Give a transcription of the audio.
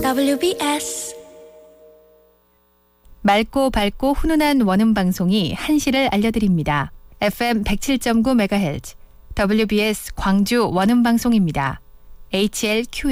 WBS 맑고 밝고 훈훈한 원음방송이 한시를 알려드립니다. FM 107.9MHz WBS 광주 원음방송입니다. HLQM